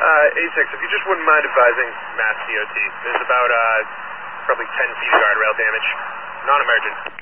A6, if you just wouldn't mind advising Mass DOT, there's about probably 10 feet of guardrail damage. Non-emergent.